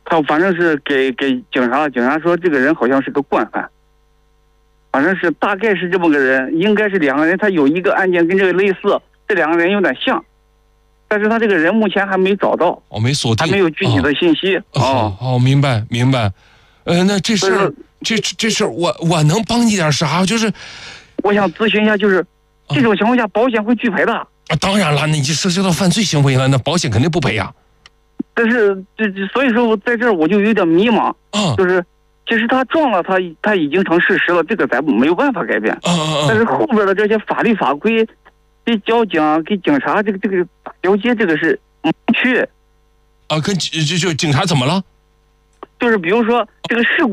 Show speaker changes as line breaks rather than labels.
他反正是给警察，警察说这个人好像是个惯犯，反正是大概是这么个人，应该是两个人，他有一个案件跟这个类似，这两个人有点像，但是他这个人目前还没找到，
没锁定，
还没有具体的信息。
明白。那这事儿，这事儿我能帮你点啥？就是
我想咨询一下，就是这种情况下保险会拒赔的。
当然了，你这涉及到犯罪行为了，那保险肯定不赔呀。
但是所以说我在这儿我就有点迷茫，就是其实他撞了他已经成事实了，这个咱没有办法改变。但是后边的这些法律法规，给交警给警察这个交接这个是盲区。
跟就警察怎么了？
就是比如说这个事故。